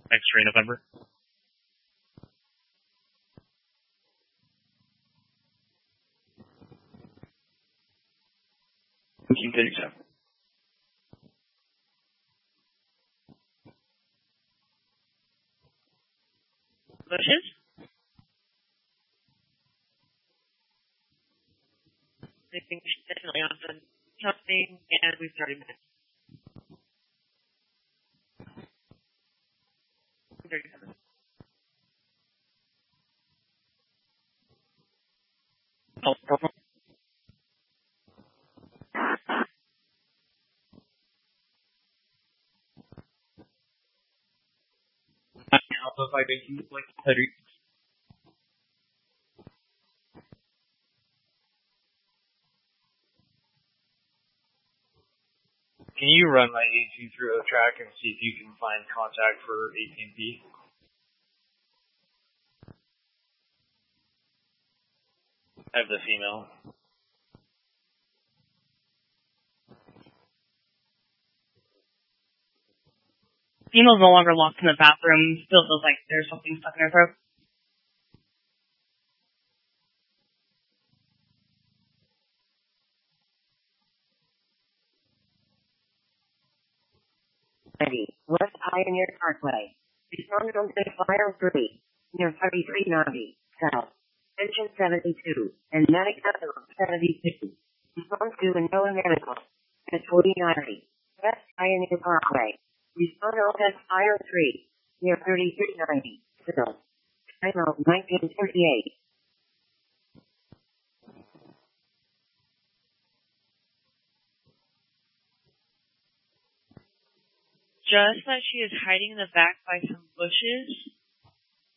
X-ray November. Continue, sir. Bushes? I think we should definitely on something, and we've 30 minutes. 37. Oh, purple. Alpha 518, like 30. Can you run my AC through the track and see if you can find contact for 18P? I have the female. Female's no longer locked in the bathroom. Still feels like there's something stuck in her throat. West Pioneer Parkway. Responded on Fire 3, near 3390, South. Engine 72, and Medic Ambulance 72. Response to a no medical. At 4090, West Pioneer Parkway. Responded on Fire 3, near 3390, South. Timeout 1938. Just that she is hiding in the back by some bushes.